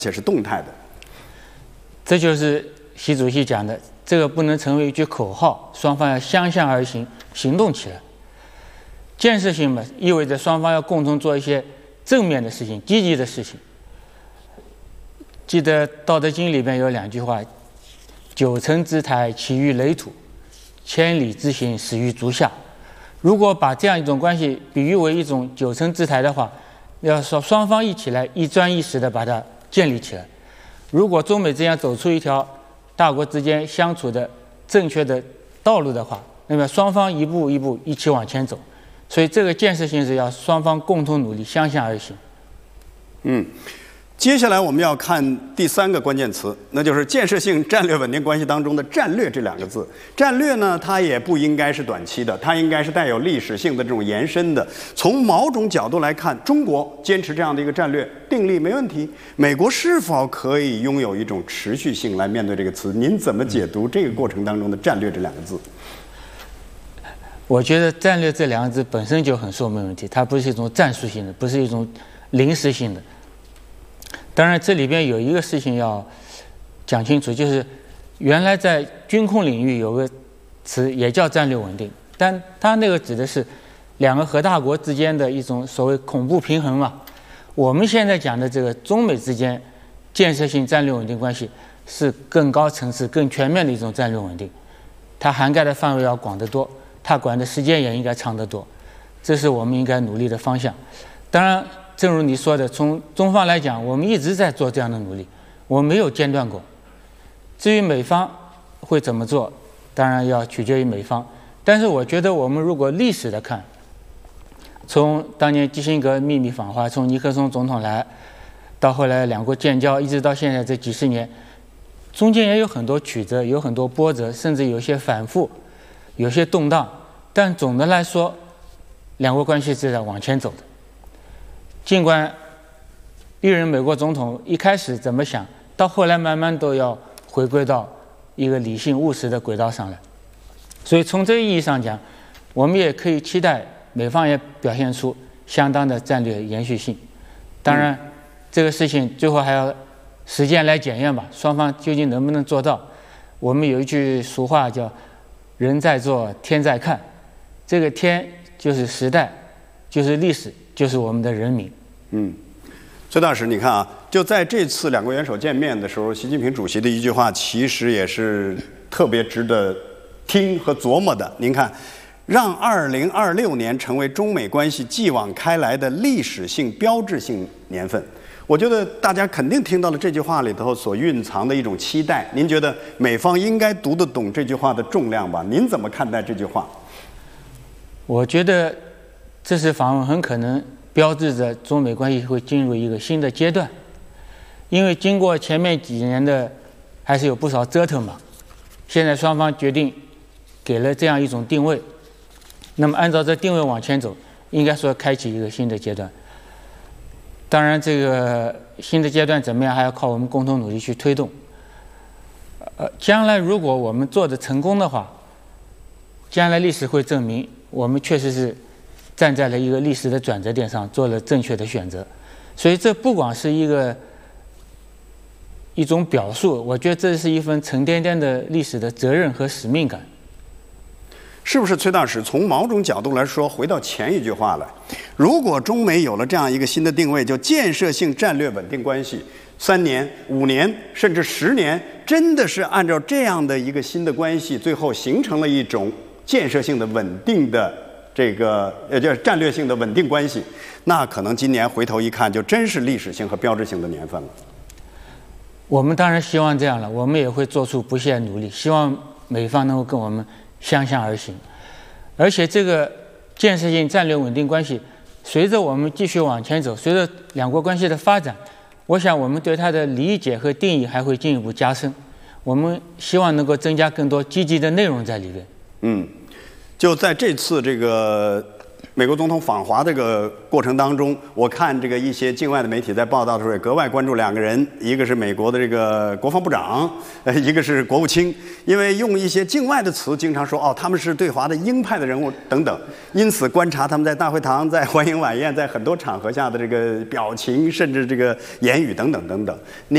且是动态的。 这就是习主席讲的，这个不能成为一句口号，双方要相向而行，行动起来。建设性嘛，意味着双方要共同做一些正面的事情、积极的事情。记得《道德经》里边有2句话：“九层之台，起于垒土；千里之行，始于足下。”如果把这样一种关系比喻为一种9层之台的话，要说双方一起来一砖一石的把它建立起来。如果中美这样走出一条大国之间相处的正确的道路的话，那么双方一步一步一起往前走。所以这个建设性是要双方共同努力，相向而行。 接下来我们要看第3个关键词，那就是建设性战略稳定关系当中的战略这2个字。战略呢，它也不应该是短期的，它应该是带有历史性的这种延伸的。从某种角度来看，中国坚持这样的一个战略定力没问题。美国是否可以拥有一种持续性来面对这个词？您怎么解读这个过程当中的战略这2个字？ 我觉得战略这2个字本身就很说明问题，它不是一种战术性的，不是一种临时性的。当然，这里边有一个事情要讲清楚，就是原来在军控领域有个词也叫战略稳定，但它那个指的是2个核大国之间的一种所谓恐怖平衡嘛。我们现在讲的这个中美之间建设性战略稳定关系是更高层次、更全面的一种战略稳定，它涵盖的范围要广得多，它管的时间也应该长得多，这是我们应该努力的方向。当然，正如你说的，从中方来讲，我们一直在做这样的努力，我们没有间断过。至于美方会怎么做，当然要取决于美方。但是我觉得，我们如果历史的看，从当年基辛格秘密访华，从尼克松总统来，到后来2国建交，一直到现在这几10年，中间也有很多曲折，有很多波折，甚至有些反复，有些动荡。但总的来说，2国关系是在往前走的。尽管历任美国总统一开始怎么想，到后来慢慢都要回归到一个理性务实的轨道上来。所以从这个意义上讲，我们也可以期待美方也表现出相当的战略延续性。当然，这个事情最后还要时间来检验吧，双方究竟能不能做到。我们有一句俗话叫“人在做，天在看”，这个天就是时代，就是历史，就是我们的人民。 崔大使，你看啊，就在这次2国元首见面的时候，习近平主席的一句话，其实也是特别值得听和琢磨的。您看，让2026年成为中美关系继往开来的历史性标志性年份。我觉得大家肯定听到了这句话里头所蕴藏的一种期待。您觉得美方应该读得懂这句话的重量吧？您怎么看待这句话？ 我觉得这次访问很可能标志着中美关系会进入一个新的阶段，因为经过前面几年的还是有不少折腾嘛，现在双方决定给了这样一种定位，那么按照这定位往前走，应该说开启一个新的阶段。当然，这个新的阶段怎么样，还要靠我们共同努力去推动。将来如果我们做得成功的话，将来历史会证明我们确实是站在了一个历史的转折点上，做了正确的选择。所以这不光是一种表述，我觉得这是一份沉甸甸的历史的责任和使命感。 是不是崔大使从某种角度来说，回到前一句话来，如果中美有了这样一个新的定位，就建设性战略稳定关系，3年、5年甚至10年，真的是按照这样的一个新的关系，最后形成了一种建设性的稳定的这个叫战略性的稳定关系，那可能今年回头一看，就真是历史性和标志性的年份了。 我们当然希望这样了，我们也会做出不懈努力，希望美方能够跟我们相向而行。而且这个建设性战略稳定关系，随着我们继续往前走，随着2国关系的发展，我想我们对它的理解和定义还会进一步加深。我们希望能够增加更多积极的内容在里边。 就在这次这个美国总统访华这个过程当中，我看这个一些境外的媒体在报道的时候也格外关注2个人，一个是美国的这个国防部长，一个是国务卿，因为用一些境外的词经常说他们是对华的鹰派的人物等等，因此观察他们在大会堂、在欢迎晚宴、在很多场合下的这个表情，甚至这个言语等等等等。